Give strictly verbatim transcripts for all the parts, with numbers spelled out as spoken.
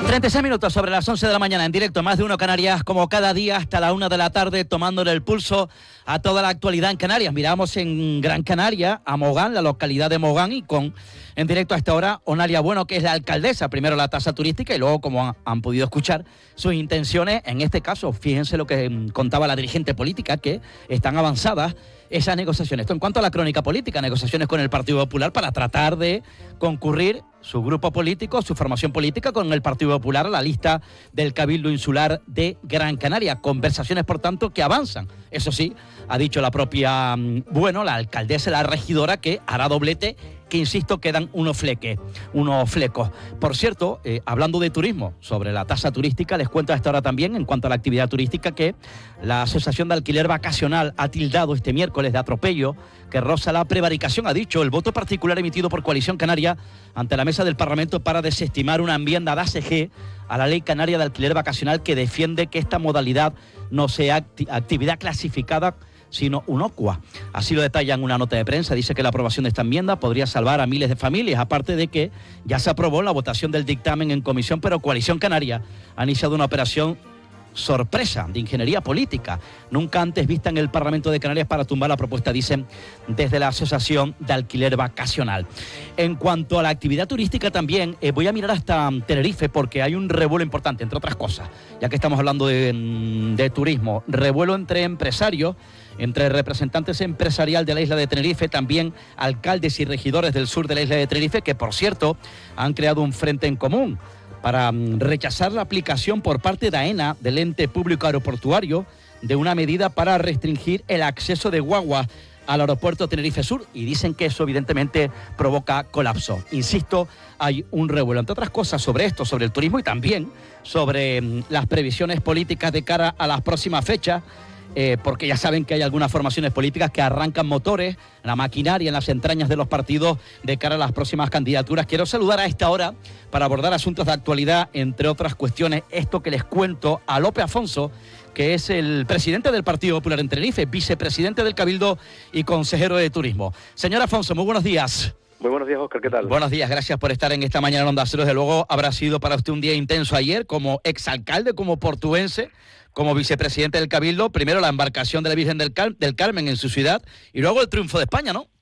treinta y seis minutos sobre las once de la mañana, en directo, Más de Uno Canarias, como cada día hasta la una de la tarde, tomándole el pulso a toda la actualidad en Canarias. Miramos en Gran Canaria, a Mogán, la localidad de Mogán, y con, en directo a esta hora, Onalia Bueno, que es la alcaldesa, primero la tasa turística y luego, como han, han podido escuchar, sus intenciones, en este caso, fíjense lo que mm, contaba la dirigente política, que están avanzadas esas negociaciones. Esto en cuanto a la crónica política, negociaciones con el Partido Popular para tratar de concurrir su grupo político, su formación política con el Partido Popular a la lista del Cabildo Insular de Gran Canaria. Conversaciones, por tanto, que avanzan. Eso sí, ha dicho la propia, bueno, la alcaldesa, la regidora, que hará doblete, que insisto, quedan unos fleques, unos flecos. Por cierto, eh, hablando de turismo, sobre la tasa turística, les cuento a esta hora también, en cuanto a la actividad turística, que la Asociación de Alquiler Vacacional ha tildado este miércoles de atropello que roza la prevaricación, ha dicho, el voto particular emitido por Coalición Canaria ante la mesa del Parlamento para desestimar una enmienda de A S G a la Ley Canaria de Alquiler Vacacional que defiende que esta modalidad no sea acti- actividad clasificada sino inocua. Así lo detalla en una nota de prensa. Dice que la aprobación de esta enmienda podría salvar a miles de familias, aparte de que ya se aprobó la votación del dictamen en comisión, pero Coalición Canaria ha iniciado una operación sorpresa de ingeniería política, nunca antes vista en el Parlamento de Canarias, para tumbar la propuesta, dicen, desde la Asociación de Alquiler Vacacional. En cuanto a la actividad turística también, eh, voy a mirar hasta Tenerife, porque hay un revuelo importante, entre otras cosas, ya que estamos hablando de, de turismo, revuelo entre empresarios, entre representantes empresarial de la isla de Tenerife, también alcaldes y regidores del sur de la isla de Tenerife, que por cierto han creado un frente en común para rechazar la aplicación por parte de AENA, del ente público aeroportuario, de una medida para restringir el acceso de guaguas al aeropuerto Tenerife Sur, y dicen que eso evidentemente provoca colapso. Insisto, hay un revuelo, entre otras cosas, sobre esto, sobre el turismo y también sobre mm, las previsiones políticas de cara a las próximas fechas. Eh, porque ya saben que hay algunas formaciones políticas que arrancan motores, la maquinaria en las entrañas de los partidos de cara a las próximas candidaturas. Quiero saludar a esta hora para abordar asuntos de actualidad, entre otras cuestiones, esto que les cuento, a Lope Afonso, que es el presidente del Partido Popular en Tenerife, vicepresidente del Cabildo y consejero de Turismo. Señor Afonso, muy buenos días. Muy buenos días, Óscar, ¿qué tal? Buenos días, gracias por estar en esta mañana en Onda Cero. Desde luego habrá sido para usted un día intenso ayer, como exalcalde, como portuense, como vicepresidente del Cabildo. Primero la embarcación de la Virgen del, Car- del Carmen en su ciudad y luego el triunfo de España, ¿no?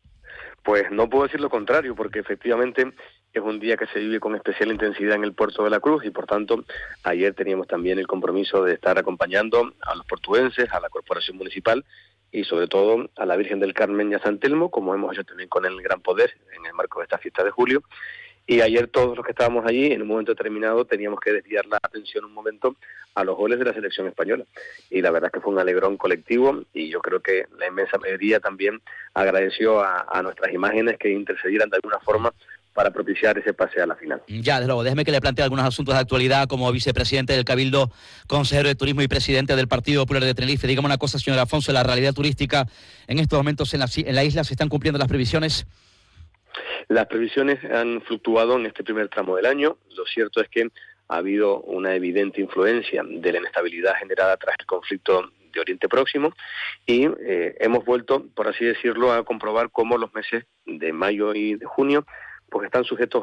Pues no puedo decir lo contrario, porque efectivamente es un día que se vive con especial intensidad en el Puerto de la Cruz y, por tanto, ayer teníamos también el compromiso de estar acompañando a los portuenses, a la Corporación Municipal y, sobre todo, a la Virgen del Carmen y a San Telmo, como hemos hecho también con el Gran Poder en el marco de esta fiesta de julio. Y ayer todos los que estábamos allí, en un momento determinado, teníamos que desviar la atención un momento a los goles de la selección española. Y la verdad es que fue un alegrón colectivo y yo creo que la inmensa mayoría también agradeció a, a nuestras imágenes que intercedieran de alguna forma para propiciar ese pase a la final. Ya, desde luego, déjeme que le plantee algunos asuntos de actualidad como vicepresidente del Cabildo, consejero de Turismo y presidente del Partido Popular de Tenerife. Dígame una cosa, señor Afonso, la realidad turística en estos momentos en la, en la isla, ¿se están cumpliendo las previsiones? Las previsiones han fluctuado en este primer tramo del año. Lo cierto es que ha habido una evidente influencia de la inestabilidad generada tras el conflicto de Oriente Próximo y eh, hemos vuelto, por así decirlo, a comprobar cómo los meses de mayo y de junio pues están sujetos